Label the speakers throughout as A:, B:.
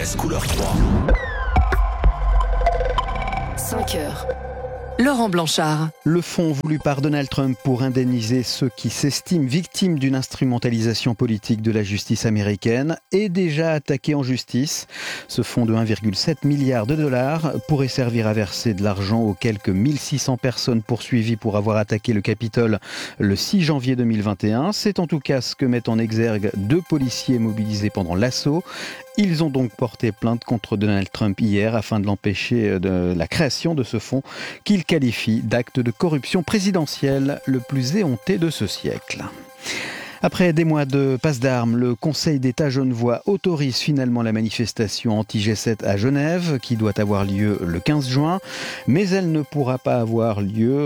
A: RTS couleur 3.
B: 5 heures. Laurent Blanchard.
C: Le fonds voulu par Donald Trump pour indemniser ceux qui s'estiment victimes d'une instrumentalisation politique de la justice américaine est déjà attaqué en justice. Ce fonds de 1,7 milliard de dollars pourrait servir à verser de l'argent aux quelques 1600 personnes poursuivies pour avoir attaqué le Capitole le 6 janvier 2021. C'est en tout cas ce que mettent en exergue 2 policiers mobilisés pendant l'assaut. Ils ont donc porté plainte contre Donald Trump hier afin de l'empêcher de la création de ce fonds qu'ils qualifient d'acte de corruption présidentielle le plus éhonté de ce siècle. Après des mois de passe d'armes, le Conseil d'État genevois autorise finalement la manifestation anti-G7 à Genève, qui doit avoir lieu le 15 juin, mais elle ne pourra avoir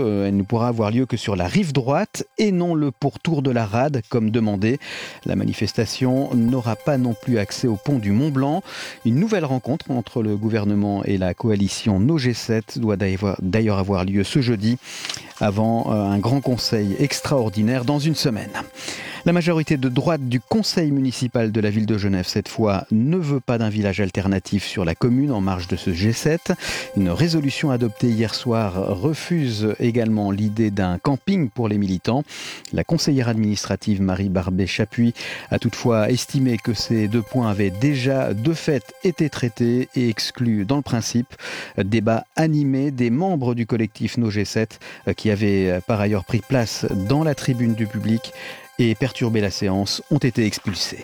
C: lieu que sur la rive droite et non le pourtour de la rade, comme demandé. La manifestation n'aura pas non plus accès au pont du Mont-Blanc. Une nouvelle rencontre entre le gouvernement et la coalition No G7 doit d'ailleurs avoir lieu ce jeudi, avant un grand conseil extraordinaire dans une semaine. La majorité de droite du conseil municipal de la ville de Genève, cette fois, ne veut pas d'un village alternatif sur la commune en marge de ce G7. Une résolution adoptée hier soir refuse également l'idée d'un camping pour les militants. La conseillère administrative Marie Barbet-Chapuis a toutefois estimé que ces 2 points avaient déjà de fait été traités et exclus dans le principe. Débat animé des membres du collectif No G7 qui avaient par ailleurs pris place dans la tribune du public et perturber la séance, ont été expulsés.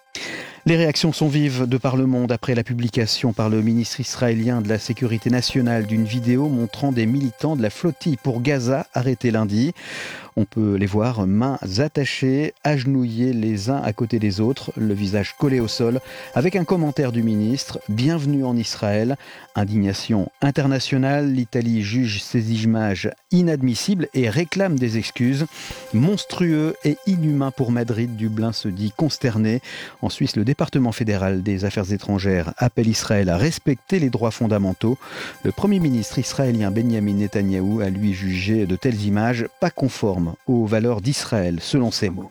C: Les réactions sont vives de par le monde après la publication par le ministre israélien de la Sécurité nationale d'une vidéo montrant des militants de la flottille pour Gaza arrêtés lundi. On peut les voir mains attachées, agenouillés les uns à côté des autres, le visage collé au sol, avec un commentaire du ministre « Bienvenue en Israël ». Indignation internationale, l'Italie juge ces images inadmissibles et réclame des excuses. Monstrueux et inhumain pour Madrid, Dublin se dit consterné. En Suisse, le département fédéral des affaires étrangères appelle Israël à respecter les droits fondamentaux. Le premier ministre israélien Benjamin Netanyahou a lui jugé de telles images pas conformes aux valeurs d'Israël, selon ses mots.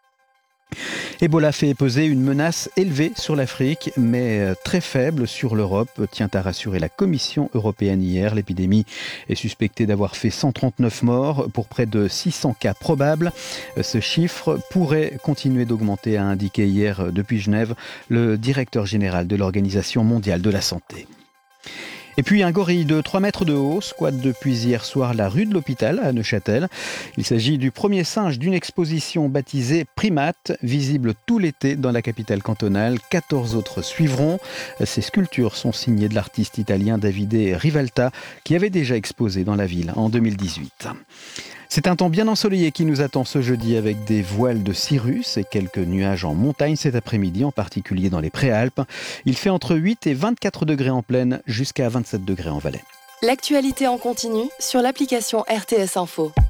C: Ebola fait peser une menace élevée sur l'Afrique, mais très faible sur l'Europe, tient à rassurer la Commission européenne hier. L'épidémie est suspectée d'avoir fait 139 morts pour près de 600 cas probables. Ce chiffre pourrait continuer d'augmenter, a indiqué hier depuis Genève le directeur général de l'Organisation mondiale de la santé. Et puis un gorille de 3 mètres de haut squatte depuis hier soir la rue de l'Hôpital à Neuchâtel. Il s'agit du premier singe d'une exposition baptisée Primate, visible tout l'été dans la capitale cantonale. 14 autres suivront. Ces sculptures sont signées de l'artiste italien Davide Rivalta, qui avait déjà exposé dans la ville en 2018. C'est un temps bien ensoleillé qui nous attend ce jeudi avec des voiles de cirrus et quelques nuages en montagne cet après-midi, en particulier dans les Préalpes. Il fait entre 8 et 24 degrés en plaine, jusqu'à 27 degrés en Valais.
B: L'actualité en continu sur l'application RTS Info.